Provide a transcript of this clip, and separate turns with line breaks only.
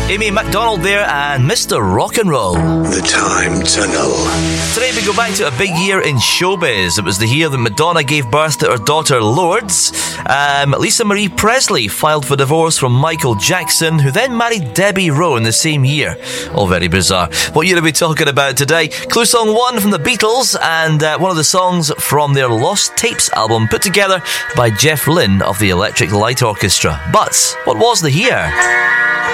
Amy MacDonald there and Mr. Rock and Roll.
The Time Tunnel.
Today we go back to a big year in showbiz. It was the year that Madonna gave birth to her daughter Lourdes. Lisa Marie Presley filed for divorce from Michael Jackson, who then married Debbie Rowe in the same year. All very bizarre. What year are we talking about today? Clue song 1 from the Beatles, and one of the songs from their Lost Tapes album, put together by Jeff Lynne of the Electric Light Orchestra. But what was the year?